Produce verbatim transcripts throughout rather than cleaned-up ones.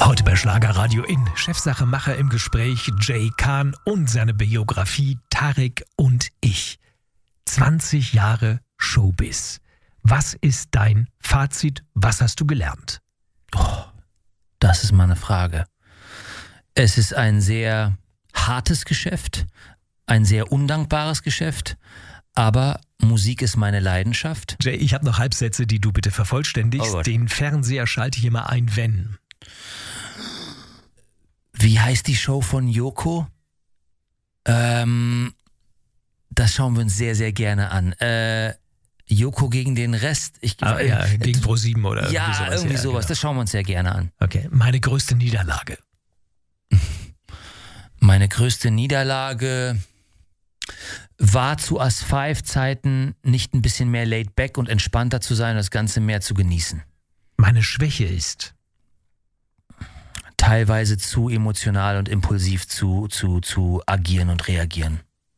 Heute bei Schlagerradio in Chefsache Macher im Gespräch Jay Khan und seine Biografie Tarek und ich. zwanzig Jahre Showbiz. Was ist dein Fazit? Was hast du gelernt? Oh, das ist mal eine Frage. Es ist ein sehr hartes Geschäft, ein sehr undankbares Geschäft, aber Musik ist meine Leidenschaft. Jay, ich habe noch Halbsätze, die du bitte vervollständigst. Oh Den Fernseher schalte ich immer ein, wenn. Wie heißt die Show von Joko? Ähm, das schauen wir uns sehr, sehr gerne an. Äh, Joko gegen den Rest. Ich, ah, ja, gegen ProSieben oder ja, irgendwie sowas. irgendwie ja, sowas. Genau. Das schauen wir uns sehr gerne an. Okay, meine größte Niederlage. Meine größte Niederlage war zu Us five Zeiten nicht ein bisschen mehr laid back und entspannter zu sein und das Ganze mehr zu genießen. Meine Schwäche ist teilweise zu emotional und impulsiv zu, zu, zu agieren und reagieren.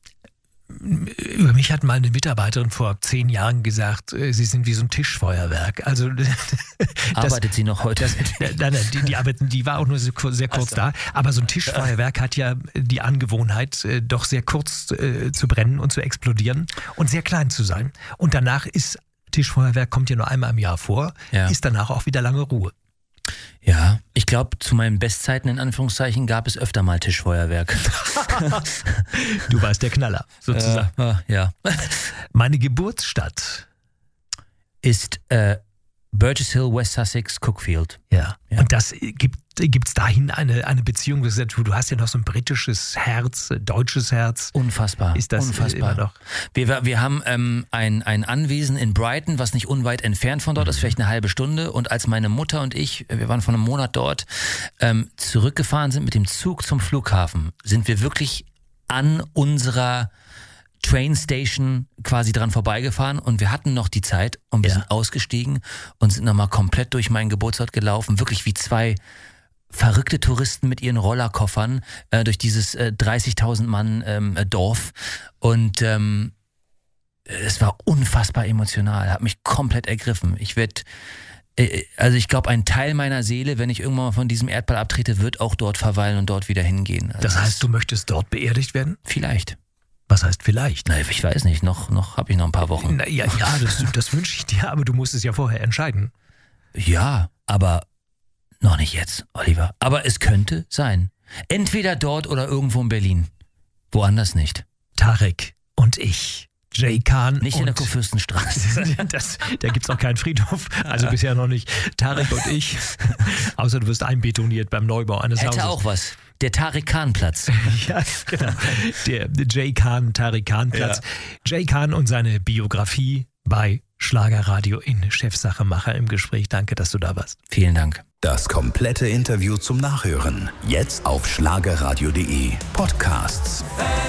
Über mich hat mal eine Mitarbeiterin vor zehn Jahren gesagt, sie sind wie so ein Tischfeuerwerk. Also das, arbeitet sie noch heute? Das, nein, nein, die, die, arbeiten, die war auch nur sehr kurz so. da. Aber so ein Tischfeuerwerk hat ja die Angewohnheit, doch sehr kurz äh, zu brennen und zu explodieren und sehr klein zu sein. Und danach ist Tischfeuerwerk, kommt ja nur einmal im Jahr vor, ja. Ist danach auch wieder lange Ruhe. Ja, ich glaube, zu meinen Bestzeiten in Anführungszeichen gab es öfter mal Tischfeuerwerk. Du warst der Knaller, sozusagen. Äh, ja. Meine Geburtsstadt ist äh, Burgess Hill, West Sussex, Cookfield. Ja. ja. Und das gibt gibt's dahin eine, eine Beziehung? Du hast ja noch so ein britisches Herz, deutsches Herz. Unfassbar. Ist das Unfassbar. Immer noch? Wir, wir haben ähm, ein, ein Anwesen in Brighton, was nicht unweit entfernt von dort mhm. ist, vielleicht eine halbe Stunde. Und als meine Mutter und ich, wir waren vor einem Monat dort, ähm, zurückgefahren sind mit dem Zug zum Flughafen, sind wir wirklich an unserer Train Station quasi dran vorbeigefahren und wir hatten noch die Zeit und wir ja. sind ausgestiegen und sind nochmal komplett durch meinen Geburtsort gelaufen, wirklich wie zwei verrückte Touristen mit ihren Rollerkoffern äh, durch dieses äh, dreißigtausend Mann ähm, äh, Dorf und ähm, es war unfassbar emotional, hat mich komplett ergriffen. Ich werde, äh, also ich glaube, ein Teil meiner Seele, wenn ich irgendwann mal von diesem Erdball abtrete, wird auch dort verweilen und dort wieder hingehen. Also das heißt, du möchtest dort beerdigt werden? Vielleicht. Was heißt vielleicht? Na, ich weiß nicht, noch, noch habe ich noch ein paar Wochen. Na, ja, ja, das, das wünsche ich dir, aber du musst es ja vorher entscheiden. Ja, aber noch nicht jetzt, Oliver. Aber es könnte sein. Entweder dort oder irgendwo in Berlin. Woanders nicht. Tarek und ich, Jay Khan. Nicht in der Kurfürstenstraße. Das, da gibt es auch keinen Friedhof, also bisher noch nicht. Tarek und ich, außer du wirst einbetoniert beim Neubau eines Hätte Hauses. Hätte auch was. Der Tarek Khan Platz. Ja, genau. Der Jay Khan, Tarek Khan Platz. Ja. Jay Khan und seine Biografie bei Schlagerradio in Chefsache Macher im Gespräch. Danke, dass du da warst. Vielen Dank. Das komplette Interview zum Nachhören. Jetzt auf schlagerradio punkt de Podcasts.